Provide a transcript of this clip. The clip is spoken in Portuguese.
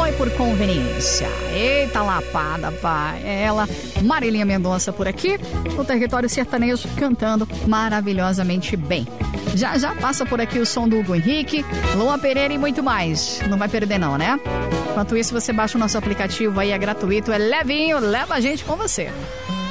foi por conveniência. Eita lapada, pai. Ela, Marília Mendonça por aqui, no território sertanejo, cantando maravilhosamente bem. Já já passa por aqui o som do Hugo Henrique, Luan Pereira e muito mais. Não vai perder não, né? Enquanto isso, você baixa o nosso aplicativo aí, é gratuito, é levinho, leva a gente com você.